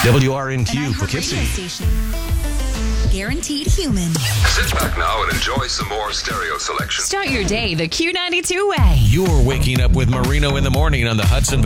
WRNQ Poughkeepsie. Station. Guaranteed human. Sit back now and enjoy some more stereo selection. Start your day the Q92 way. You're waking up with Marino in the morning on the Hudson Valley